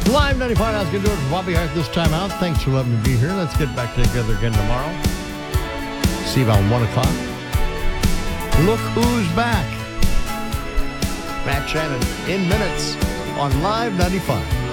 Live 95, that's going to do it for Bobby Hart this time out. Thanks for letting me be here. Let's get back together again tomorrow. See you about 1 o'clock. Look who's back. Matt Shannon in minutes on Live 95.